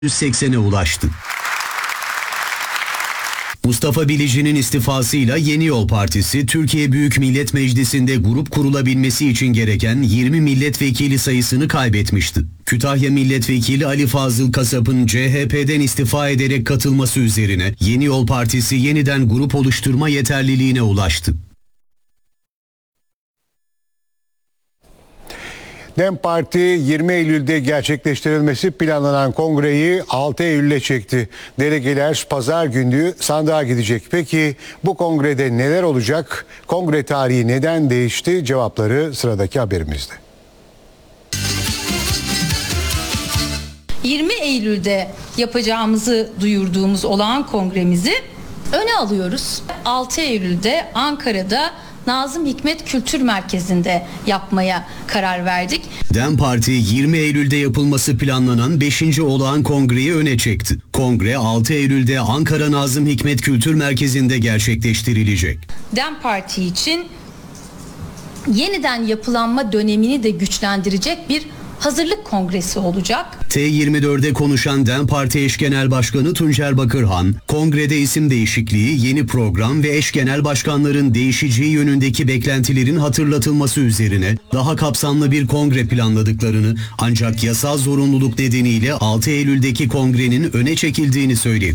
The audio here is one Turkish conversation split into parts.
%80'e ulaştı. Mustafa Bilici'nin istifasıyla Yeni Yol Partisi, Türkiye Büyük Millet Meclisi'nde grup kurulabilmesi için gereken 20 milletvekili sayısını kaybetmişti. Kütahya Milletvekili Ali Fazıl Kasap'ın CHP'den istifa ederek katılması üzerine Yeni Yol Partisi yeniden grup oluşturma yeterliliğine ulaştı. DEM Parti 20 Eylül'de gerçekleştirilmesi planlanan kongreyi 6 Eylül'e çekti. Delegeler pazar günü sandığa gidecek. Peki bu kongrede neler olacak? Kongre tarihi neden değişti? Cevapları sıradaki haberimizde. 20 Eylül'de yapacağımızı duyurduğumuz olağan kongremizi öne alıyoruz. 6 Eylül'de Ankara'da Nazım Hikmet Kültür Merkezi'nde yapmaya karar verdik. DEM Parti 20 Eylül'de yapılması planlanan 5. olağan kongreyi öne çekti. Kongre 6 Eylül'de Ankara Nazım Hikmet Kültür Merkezi'nde gerçekleştirilecek. DEM Parti için yeniden yapılanma dönemini de güçlendirecek bir hazırlık kongresi olacak. T24'de konuşan DEM Parti Eş Genel Başkanı Tuncer Bakırhan, kongrede isim değişikliği, yeni program ve eş genel başkanların değişeceği yönündeki beklentilerin hatırlatılması üzerine daha kapsamlı bir kongre planladıklarını, ancak yasal zorunluluk nedeniyle 6 Eylül'deki kongrenin öne çekildiğini söyledi.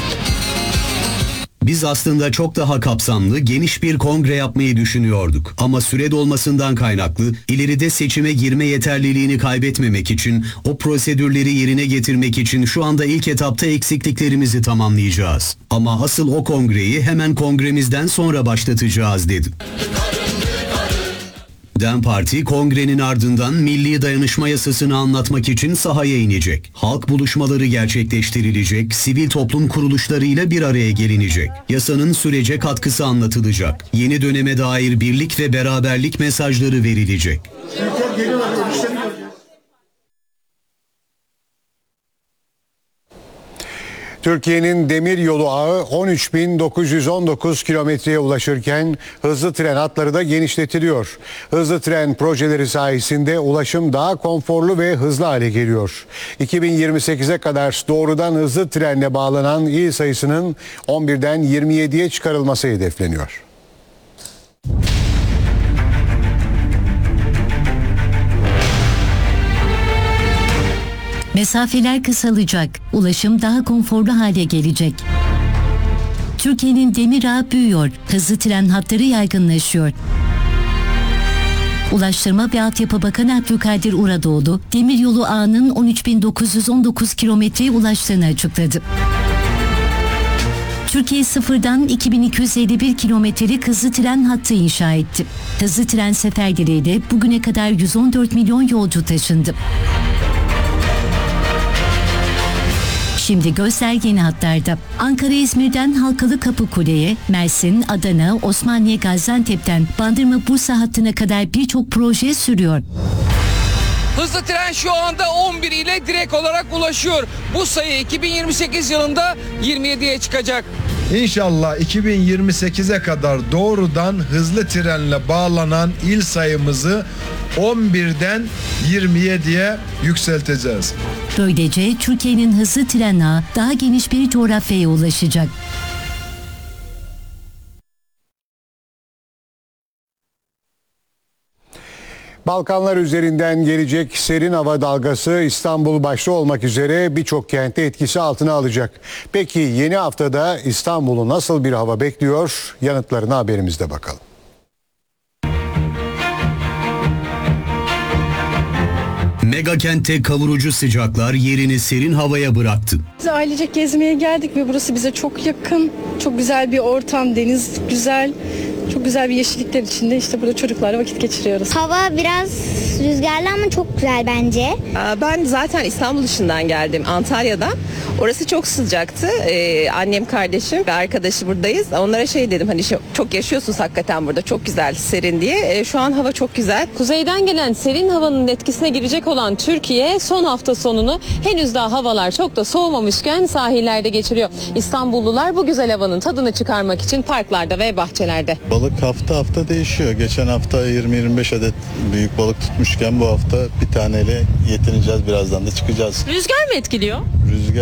Biz aslında çok daha kapsamlı, geniş bir kongre yapmayı düşünüyorduk. Ama süre dolmasından kaynaklı, ileride seçime girme yeterliliğini kaybetmemek için, o prosedürleri yerine getirmek için şu anda ilk etapta eksikliklerimizi tamamlayacağız. Ama asıl o kongreyi hemen kongremizden sonra başlatacağız dedi. DEM Parti kongrenin ardından Milli Dayanışma Yasası'nı anlatmak için sahaya inecek. Halk buluşmaları gerçekleştirilecek, sivil toplum kuruluşlarıyla bir araya gelinecek. Yasanın sürece katkısı anlatılacak. Yeni döneme dair birlik ve beraberlik mesajları verilecek. Türkiye'nin demir yolu ağı 13.919 kilometreye ulaşırken hızlı tren hatları da genişletiliyor. Hızlı tren projeleri sayesinde ulaşım daha konforlu ve hızlı hale geliyor. 2028'e kadar doğrudan hızlı trenle bağlanan il sayısının 11'den 27'ye çıkarılması hedefleniyor. Mesafeler kısalacak, ulaşım daha konforlu hale gelecek. Türkiye'nin demir ağı büyüyor, hızlı tren hatları yaygınlaşıyor. Ulaştırma ve Altyapı Bakanı Abdülkadir Uradoğlu, demiryolu ağının 13.919 kilometreye ulaştığını açıkladı. Türkiye sıfırdan 2251 kilometrelik hızlı tren hattı inşa etti. Hızlı tren seferleriyle bugüne kadar 114 milyon yolcu taşındı. Şimdi gözler yeni hatlarda. Ankara-İzmir'den Halkalı Kapıkule'ye, Mersin, Adana, Osmaniye, Gaziantep'ten Bandırma-Bursa hattına kadar birçok proje sürüyor. Hızlı tren şu anda 11 ile direkt olarak ulaşıyor. Bu sayı 2028 yılında 27'ye çıkacak. İnşallah 2028'e kadar doğrudan hızlı trenle bağlanan il sayımızı 11'den 27'ye yükselteceğiz. Böylece Türkiye'nin hızlı tren ağı daha geniş bir coğrafyaya ulaşacak. Balkanlar üzerinden gelecek serin hava dalgası İstanbul başta olmak üzere birçok kentte etkisi altına alacak. Peki yeni haftada İstanbul'u nasıl bir hava bekliyor? Yanıtlarına haberimizde bakalım. Mega kentte kavurucu sıcaklar yerini serin havaya bıraktı. Biz ailecek gezmeye geldik ve burası bize çok yakın. Çok güzel bir ortam, deniz güzel. Çok güzel bir yeşillikler içinde işte burada çocuklarla vakit geçiriyoruz. Hava biraz rüzgarlı ama çok güzel bence. Ben zaten İstanbul dışından geldim, Antalya'dan. Orası çok sıcaktı. Annem, kardeşim ve arkadaşı buradayız. Onlara şey dedim, hani çok yaşıyorsunuz hakikaten burada, çok güzel, serin diye. Şu an hava çok güzel. Kuzeyden gelen serin havanın etkisine girecek olan Türkiye son hafta sonunu henüz daha havalar çok da soğumamışken sahillerde geçiriyor. İstanbullular bu güzel havanın tadını çıkarmak için parklarda ve bahçelerde. Balık hafta hafta değişiyor. Geçen hafta 20-25 adet büyük balık tutmuşken bu hafta bir taneyle yetineceğiz. Birazdan da çıkacağız. Rüzgar mı etkiliyor? Rüzgar